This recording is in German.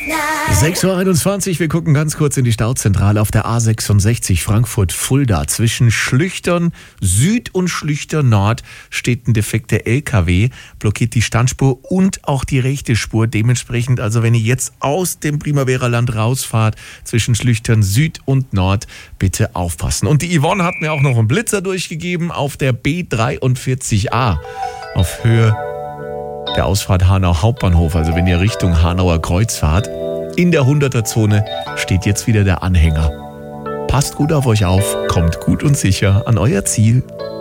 6:21 Uhr, wir gucken ganz kurz in die Stauzentrale auf der A66 Frankfurt-Fulda. Zwischen Schlüchtern Süd und Schlüchtern Nord steht ein defekter LKW, blockiert die Standspur und auch die rechte Spur. Dementsprechend, also wenn ihr jetzt aus dem Primavera-Land rausfahrt, zwischen Schlüchtern Süd und Nord, bitte aufpassen. Und die Yvonne hat mir auch noch einen Blitzer durchgegeben auf der B43A auf Höhe der Ausfahrt Hanau Hauptbahnhof, also wenn ihr Richtung Hanauer Kreuz fahrt. In der 100er-Zone steht jetzt wieder der Anhänger. Passt gut auf euch auf, kommt gut und sicher an euer Ziel.